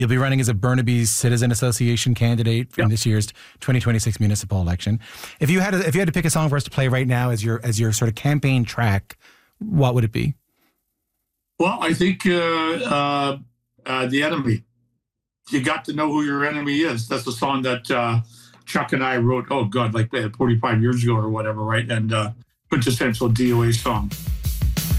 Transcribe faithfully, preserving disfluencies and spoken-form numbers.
You'll be running as a Burnaby Citizen Association candidate in Yep. this year's twenty twenty-six municipal election. If you had to, if you had to pick a song for us to play right now as your as your sort of campaign track, what would it be? Well, I think uh, uh, uh, The Enemy. You got to know who your enemy is. That's a song that uh, Chuck and I wrote, oh, God, like uh, forty-five years ago or whatever, right? And uh, quintessential D O A song.